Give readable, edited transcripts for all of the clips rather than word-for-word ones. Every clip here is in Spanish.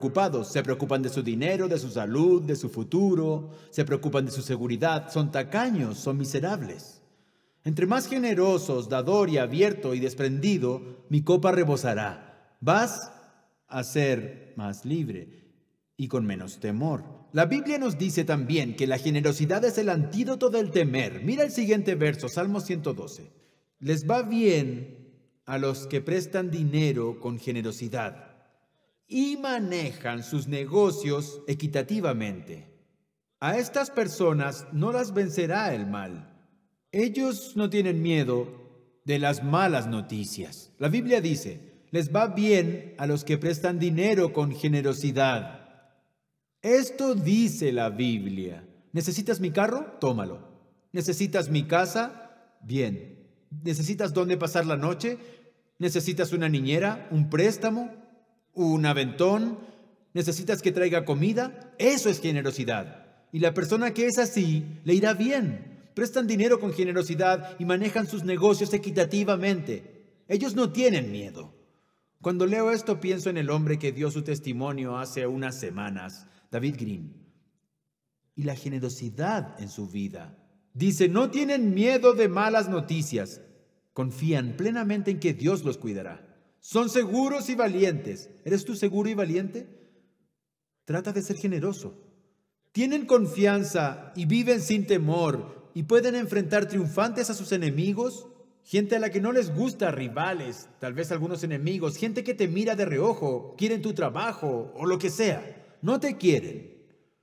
preocupados. Se preocupan de su dinero, de su salud, de su futuro, se preocupan de su seguridad. Son tacaños, son miserables. Entre más generosos, dador y abierto y desprendido, mi copa rebosará. Vas a ser más libre y con menos temor. La Biblia nos dice también que la generosidad es el antídoto del temer. Mira el siguiente verso, Salmo 112. Les va bien a los que prestan dinero con generosidad y manejan sus negocios equitativamente. A estas personas no las vencerá el mal. Ellos no tienen miedo de las malas noticias. La Biblia dice, les va bien a los que prestan dinero con generosidad. Esto dice la Biblia. ¿Necesitas mi carro? Tómalo. ¿Necesitas mi casa? Bien. ¿Necesitas dónde pasar la noche? ¿Necesitas una niñera? ¿Un préstamo? ¿Un aventón? ¿Necesitas que traiga comida? Eso es generosidad. Y la persona que es así, le irá bien. Prestan dinero con generosidad y manejan sus negocios equitativamente. Ellos no tienen miedo. Cuando leo esto pienso en el hombre que dio su testimonio hace unas semanas, David Green, y la generosidad en su vida. Dice, no tienen miedo de malas noticias. Confían plenamente en que Dios los cuidará. Son seguros y valientes. ¿Eres tú seguro y valiente? Trata de ser generoso. Tienen confianza y viven sin temor y pueden enfrentar triunfantes a sus enemigos. Gente a la que no les gusta, rivales, tal vez algunos enemigos, gente que te mira de reojo, quieren tu trabajo o lo que sea. No te quieren.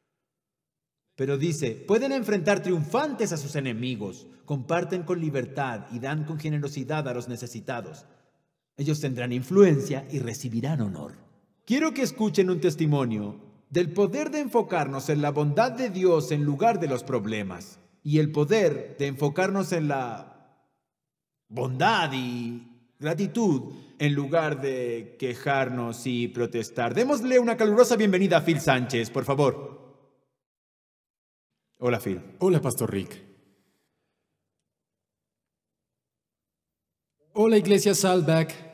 Pero dice, pueden enfrentar triunfantes a sus enemigos, comparten con libertad y dan con generosidad a los necesitados. Ellos tendrán influencia y recibirán honor. Quiero que escuchen un testimonio del poder de enfocarnos en la bondad de Dios en lugar de los problemas y el poder de enfocarnos en la bondad y gratitud en lugar de quejarnos y protestar. Démosle una calurosa bienvenida a Phil Sánchez, por favor. Hola, Phil. Hola, Pastor Rick. Hola, Iglesia Salvac.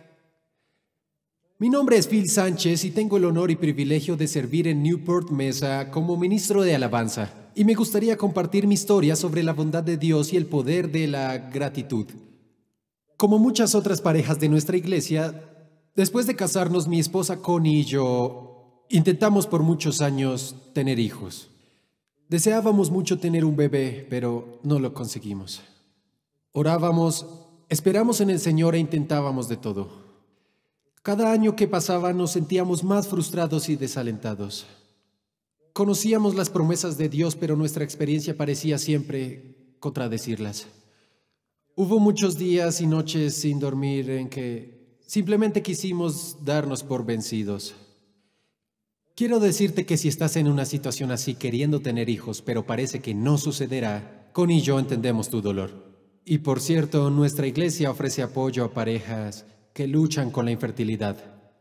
Mi nombre es Phil Sánchez y tengo el honor y privilegio de servir en Newport Mesa como ministro de alabanza. Y me gustaría compartir mi historia sobre la bondad de Dios y el poder de la gratitud. Como muchas otras parejas de nuestra iglesia, después de casarnos, mi esposa Connie y yo intentamos por muchos años tener hijos. Deseábamos mucho tener un bebé, pero no lo conseguimos. Orábamos, esperamos en el Señor e intentábamos de todo. Cada año que pasaba nos sentíamos más frustrados y desalentados. Conocíamos las promesas de Dios, pero nuestra experiencia parecía siempre contradecirlas. Hubo muchos días y noches sin dormir en que simplemente quisimos darnos por vencidos. Quiero decirte que si estás en una situación así queriendo tener hijos, pero parece que no sucederá, Connie y yo entendemos tu dolor. Y por cierto, nuestra iglesia ofrece apoyo a parejas que luchan con la infertilidad.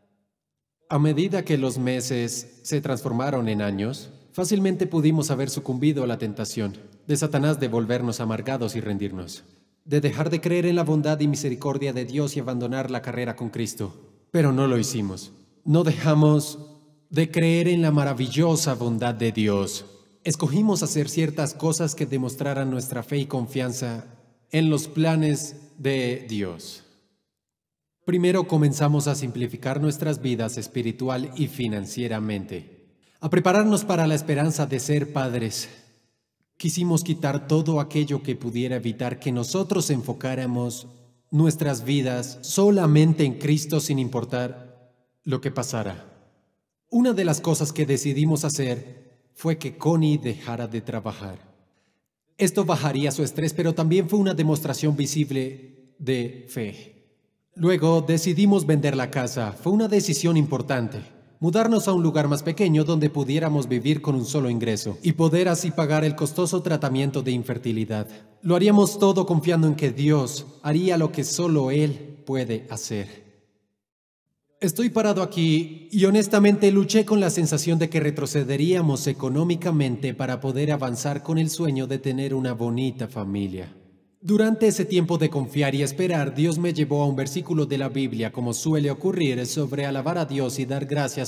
A medida que los meses se transformaron en años, fácilmente pudimos haber sucumbido a la tentación de Satanás de volvernos amargados y rendirnos, de dejar de creer en la bondad y misericordia de Dios y abandonar la carrera con Cristo. Pero no lo hicimos. No dejamos de creer en la maravillosa bondad de Dios. Escogimos hacer ciertas cosas que demostraran nuestra fe y confianza en los planes de Dios. Primero comenzamos a simplificar nuestras vidas espiritual y financieramente, a prepararnos para la esperanza de ser padres. Quisimos quitar todo aquello que pudiera evitar que nosotros enfocáramos nuestras vidas solamente en Cristo sin importar lo que pasara. Una de las cosas que decidimos hacer fue que Connie dejara de trabajar. Esto bajaría su estrés, pero también fue una demostración visible de fe. Luego decidimos vender la casa. Fue una decisión importante. Mudarnos a un lugar más pequeño donde pudiéramos vivir con un solo ingreso y poder así pagar el costoso tratamiento de infertilidad. Lo haríamos todo confiando en que Dios haría lo que solo Él puede hacer. Estoy parado aquí y honestamente luché con la sensación de que retrocederíamos económicamente para poder avanzar con el sueño de tener una bonita familia. Durante ese tiempo de confiar y esperar, Dios me llevó a un versículo de la Biblia, como suele ocurrir, sobre alabar a Dios y dar gracias